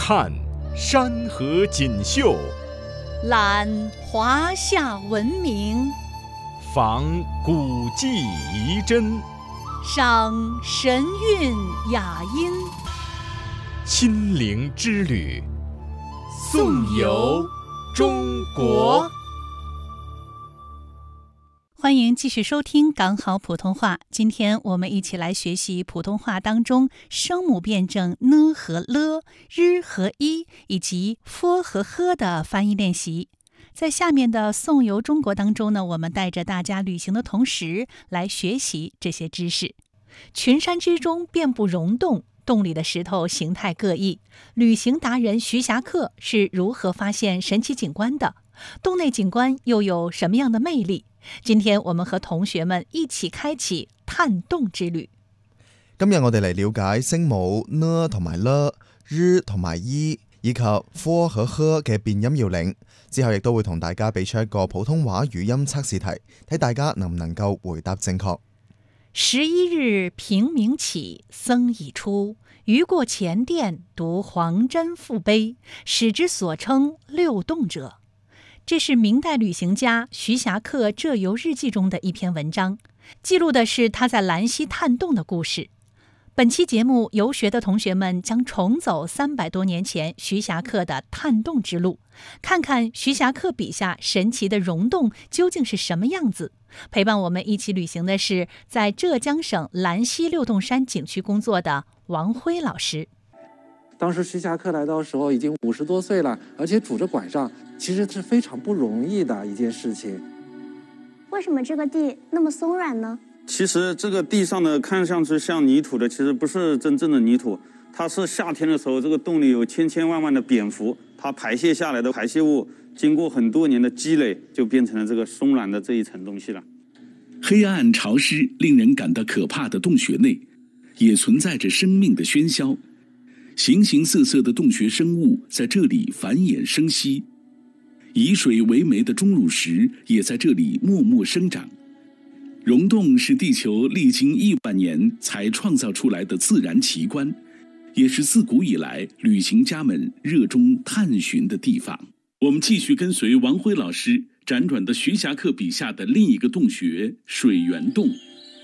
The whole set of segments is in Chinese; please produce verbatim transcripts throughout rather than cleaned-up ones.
看山河锦绣， 览华夏文明， 访古迹遗珍， 赏神韵雅音。 亲临之旅，颂游中国。 欢迎继续收听港好普通话。今天我们一起来学习普通话当中声母辩证呢和了、日和一以及 f 和 h 的发音练习。在下面的颂游中国当中呢，我们带着大家旅行的同时来学习这些知识。群山之中遍布溶洞，洞里的石头形态各异。旅行达人徐霞客是如何發現神奇景觀的？洞內景觀又有什麼樣的魅力？今天我們和同學們一起開啟探洞之旅。 今日我哋嚟了解聲母呢同埋了、日同埋一以及 f 和 h 嘅變音要領，之後亦都會同大家俾出一個普通話語音測試題，睇大家能唔能夠回答正確。 十一日平明起，僧已出，余過前殿，讀黃針覆碑，始之所稱六洞者。這是明代旅行家徐霞客浙遊日記中的一篇文章，記錄的是他在蘭溪探洞的故事。本期節目遊學的同學們將重走三百多年前徐霞客的探洞之路，看看徐霞客筆下神奇的溶洞究竟是什麼樣子。陪伴我們一起旅行的是在浙江省蘭溪六洞山景區工作的王輝老師。 當時徐霞客來到的時候已經五十多歲了，而且拄着拐杖，其實是非常不容易的一件事情。 為什麼這個地那麼鬆軟呢？ 其實這個地上呢，看上去像泥土的，其實不是真正的泥土，它是夏天的時候，這個洞裡有千千萬萬的蝙蝠，它排泄下來的排泄物，經過很多年的積累，就變成了這個鬆軟的這一層東西了。 黑暗潮濕、令人感到可怕的洞穴內，也存在着生命的喧囂。形形色色的洞穴生物在這裡繁衍生息，以水為媒的鐘乳石也在這裡默默生長。溶洞是地球歷經億萬年才創造出來的自然奇觀，也是自古以來旅行家們熱衷探尋的地方。我們繼續跟隨王輝老師輾轉的徐霞客筆下的另一個洞穴水源洞。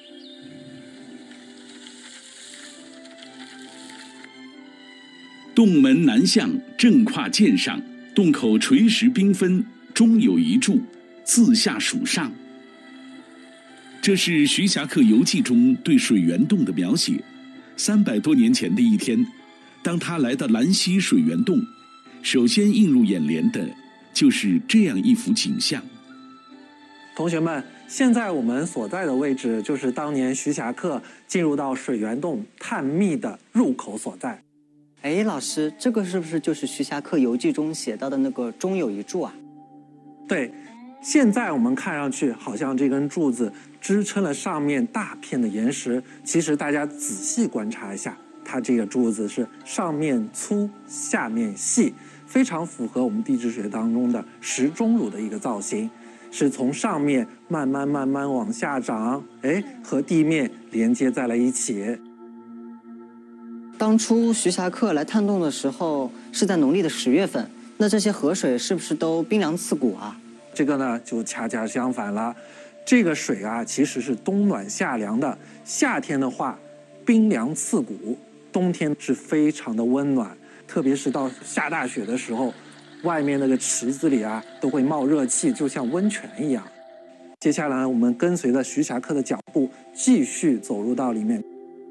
洞門南向，正跨劍上，洞口垂石繽紛，中有一柱，自下屬上。這是徐霞客遊記中對水源洞的描寫。三百多年前的一天，當他來到蘭溪水源洞，首先映入眼簾的就是這樣一幅景象。 同學們，現在我們所在的位置就是當年徐霞客進入到水源洞探秘的入口所在。 哎，老師，這個是不是就是徐霞客遊記中寫到的那個中有一柱啊？ 對，現在我們看上去好像這根柱子支撐了上面大片的岩石，其實大家仔細觀察一下，它這個柱子是上面粗下面細，非常符合我們地質學當中的石鐘乳的一個造型，是從上面慢慢慢慢往下長，哎，和地面連接在了一起。 當初徐霞客來探洞的時候是在農曆的十月份，那這些河水是不是都冰涼刺骨啊？ 這個呢就恰恰相反了，這個水啊其實是冬暖夏涼的，夏天的話冰涼刺骨，冬天是非常的溫暖，特別是到下大雪的時候，外面那個池子裡啊都會冒熱氣，就像溫泉一樣。接下來我們跟隨着徐霞客的腳步繼續走入到裡面。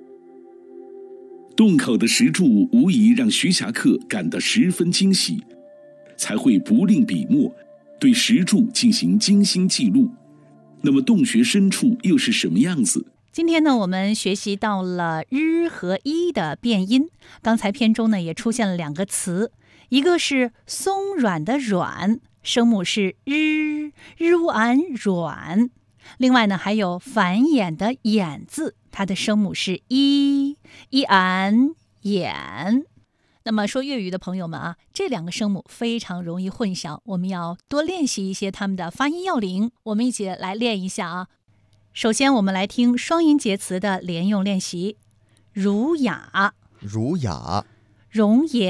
洞口的石柱無疑讓徐霞客感到十分驚喜，才會不吝筆墨對石柱進行精心記錄。那麼洞穴深處又是什麼樣子？ 今天呢，我們學習到了日和一的變音。剛才篇中呢也出現了兩個詞，一個是鬆軟的軟，聲母是日，日烏安軟。另外呢還有繁衍的衍字，它的聲母是一，一安衍。那麼說粵語的朋友們啊，這兩個聲母非常容易混淆，我們要多練習一些它們的發音要領。我們一起來練一下啊。首先我們來聽雙音節詞的連用練習。儒雅， 儒雅， 容顏，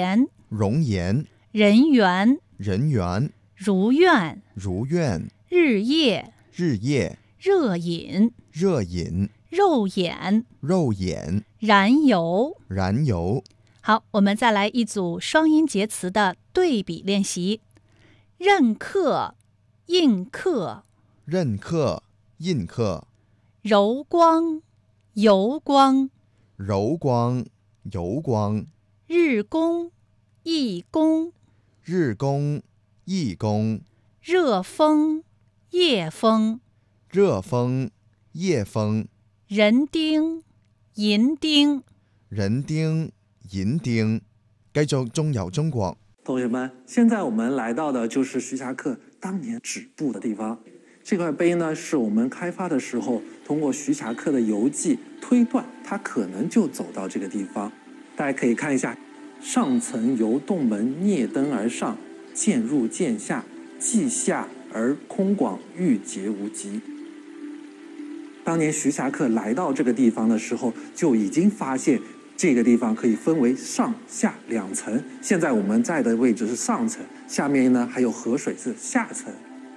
容颜， 人缘， 人缘， 如愿， 如愿， 日夜， 日夜， 热饮， 热饮， 肉眼， 肉眼， 燃油。 燃油。 好，我们再来一组双音节词的对比练习。任课，印刻， 任课，印刻， 柔光，油光， 柔光，油光， 日工，义工， 日工，义工， 热风，夜风， 热风，夜风， 人丁，银丁。 人丁，银丁。繼續中遊中國。 同学们，现在我们来到的就是徐霞客当年止步的地方。这块碑呢，是我们开发的时候通过徐霞客的游记推断，他可能就走到这个地方。大家可以看一下，上层由洞门蹑登而上，渐入渐下，既下而空广，欲竭无极。当年徐霞客来到这个地方的时候，就已经发现这个地方可以分为上下两层。现在我们在的位置是上层，下面呢还有河水是下层。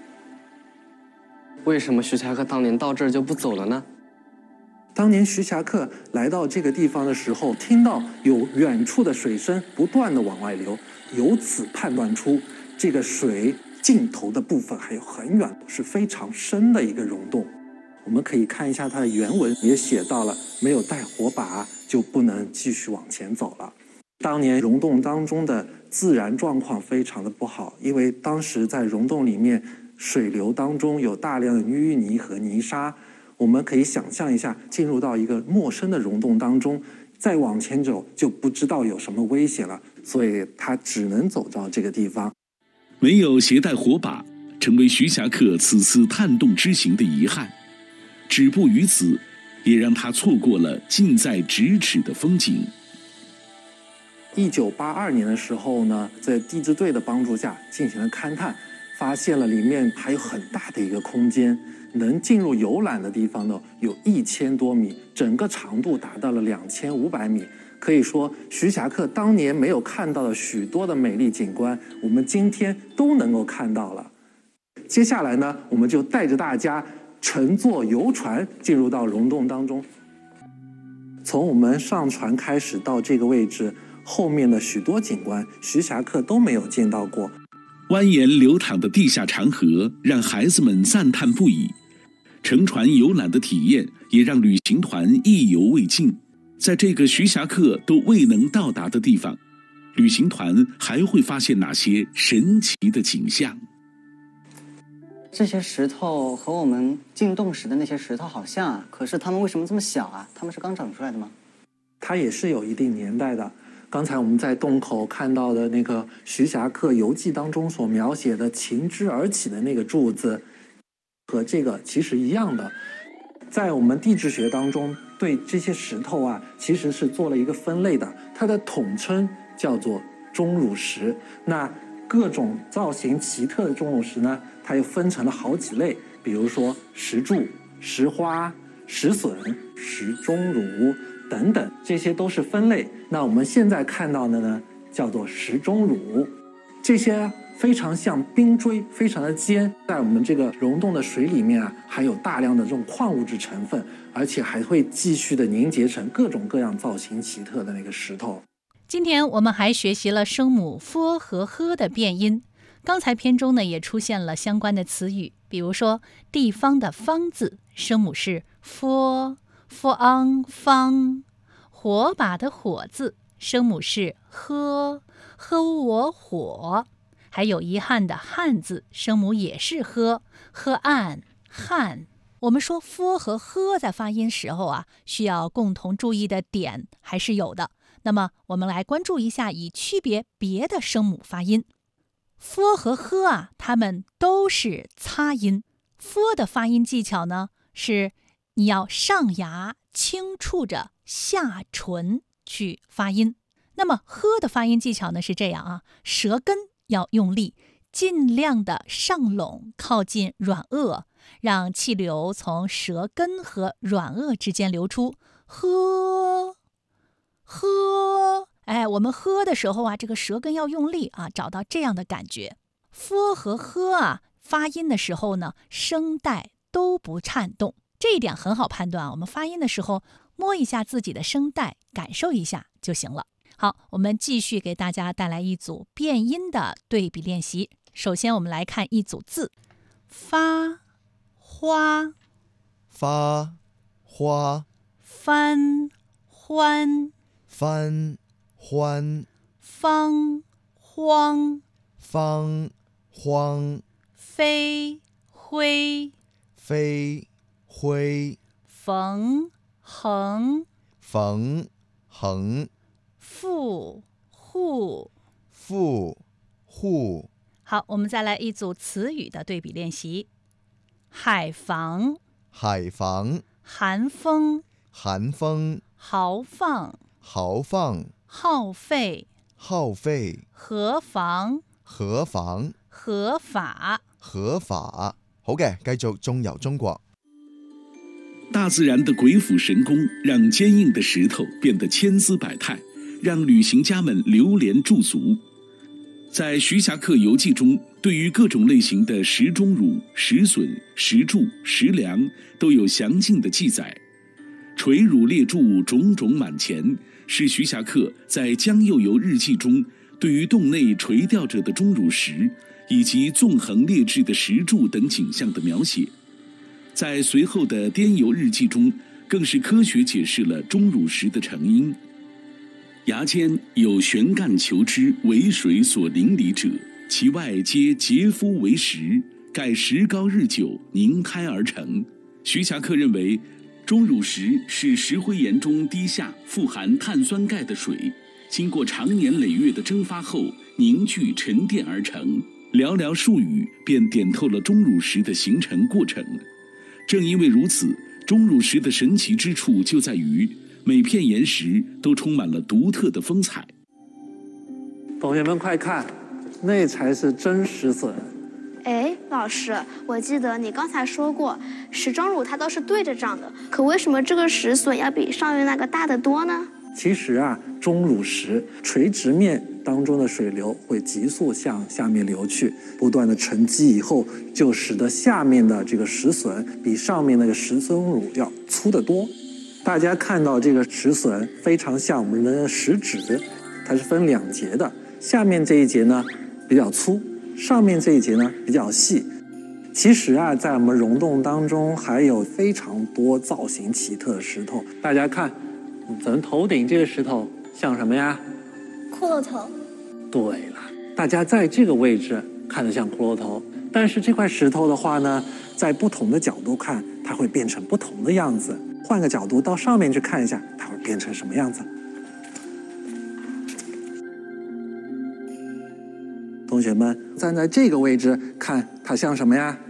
为什么徐霞客当年到这儿就不走了呢？ 当年徐霞客来到这个地方的时候，听到有远处的水声不断的往外流，由此判断出这个水尽头的部分还有很远，是非常深的一个溶洞。我们可以看一下它的原文，也写到了没有带火把就不能继续往前走了。当年溶洞当中的自然状况非常的不好，因为当时在溶洞里面水流当中有大量的淤泥和泥沙，我们可以想象一下，进入到一个陌生的溶洞当中，再往前走就不知道有什么危险了，所以他只能走到这个地方。 没有携带火把，成为徐霞客此次探洞之行的遗憾。止步于此，也让他错过了近在咫尺的风景。 一九八二年的时候呢，在地质队的帮助下进行了勘探，发现了里面还有很大的一个空间，能进入游览的地方呢有一千多米，整个长度达到了两千五百米。可以说，徐霞客当年没有看到的许多的美丽景观，我们今天都能够看到了。接下来呢，我们就带着大家乘坐游船进入到溶洞当中。从我们上船开始到这个位置，后面的许多景观，徐霞客都没有见到过。 蜿蜒流淌的地下长河让孩子们赞叹不已，乘船游览的体验也让旅行团意犹未尽。在这个徐霞客都未能到达的地方，旅行团还会发现哪些神奇的景象？ 这些石头和我们进洞时的那些石头好像啊，可是它们为什么这么小啊？它们是刚长出来的吗？ 它也是有一定年代的。刚才我们在洞口看到的那个徐霞客游记当中所描写的擎之而起的那个柱子，和这个其实一样的。在我们地质学当中，对这些石头啊，其实是做了一个分类的，它的统称叫做钟乳石。那各种造型奇特的钟乳石呢，它又分成了好几类，比如说石柱、石花、石笋、石钟乳等等，这些都是分类。那我们现在看到的呢，叫做石钟乳。这些非常像冰锥，非常的尖，在我们这个溶洞的水里面啊，含有大量的这种矿物质成分，而且还会继续的凝结成各种各样造型奇特的那个石头。 今天我们还学习了声母 f 和 h 的变音。刚才篇中呢也出现了相关的词语，比如说地方的方字，声母是 f f ang 方；火把的火字，声母是 h h 我火；还有遗憾的汉字，声母也是 h h 暗汉。我们说 f 和 h 在发音时候啊，需要共同注意的点还是有的。那么我们来关注一下，以区别别的声母发音。f 和 h 啊，它们都是擦音。f 的发音技巧呢，是你要上牙轻触着下唇去发音。那么 h 的发音技巧呢是这样啊，舌根要用力，尽量的上拢，靠近软腭，让气流从舌根和软腭之间流出。呵呵， 哎，我们喝的时候啊，这个舌根要用力啊，找到这样的感觉。f 和 h 啊，发音的时候呢，声带都不颤动，这一点很好判断啊。我们发音的时候，摸一下自己的声带，感受一下就行了。好，我们继续给大家带来一组变音的对比练习。首先，我们来看一组字：发、花、 发、花、 翻、欢、 翻、欢、 方、荒、 方、荒、 飞、灰、 飞、灰、 缝、横、 缝、横、 复、户。 复、户。 好，我们再来一组词语的对比练习：海防、 海防、 寒风、 寒风、 豪放、 豪放、 耗费、 耗费、 河防、 河防、 合法。 合法。好嘅，繼續中遊中國。 大自然的鬼斧神工，让坚硬的石头变得千姿百态，让旅行家们流连驻足。在徐霞客游记中，对于各种类型的石钟乳、石笋、石柱、石梁都有详尽的记载。垂乳列柱，种种满前，是徐霞客在《江右游日记》中对于洞内垂吊着的钟乳石以及纵横列置的石柱等景象的描写。在随后的《滇游日记》中，更是科学解释了钟乳石的成因。崖间有悬干求枝，为水所淋漓者，其外皆结肤为石，盖石膏日久，凝开而成。徐霞客认为，钟乳石是石灰岩中滴下富含碳酸钙的水，经过长年累月的蒸发后凝聚沉淀而成。寥寥数语便点透了钟乳石的形成过程。正因为如此，钟乳石的神奇之处就在于每片岩石都充满了独特的风采。 同学们快看，那才是真石笋。 哎，老师，我记得你刚才说过，石钟乳它都是对着长的，可为什么这个石笋要比上面那个大得多呢？ 其实啊，钟乳石垂直面当中的水流会急速向下面流去，不断的沉积以后，就使得下面的这个石笋比上面那个石钟乳要粗得多。大家看到这个石笋非常像我们的食指，它是分两节的，下面这一节呢比较粗，上面这一节呢比较细。其实啊，在我们溶洞当中还有非常多造型奇特的石头。大家看，咱头顶这个石头像什么呀？ 骷髅头。 对了，大家在这个位置看得像骷髅头，但是这块石头的话呢，在不同的角度看，它会变成不同的样子。换个角度到上面去看一下，它会变成什么样子？同学们站在这个位置看，它像什么呀？